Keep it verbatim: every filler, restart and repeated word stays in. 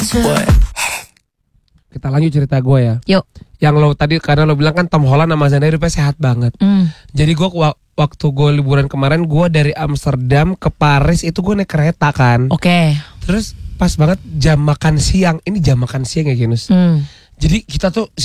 Kita lanjut cerita gue ya. Yuk. Yang lo tadi karena lo bilang kan Tom Holland sama Zendaya rupanya sehat banget. Mm. Jadi gue waktu gue liburan kemarin gue dari Amsterdam ke Paris itu gue naik kereta kan. Oke. Okay. Terus pas banget jam makan siang. Ini jam makan siang ya Kinus. Mm. Jadi kita tuh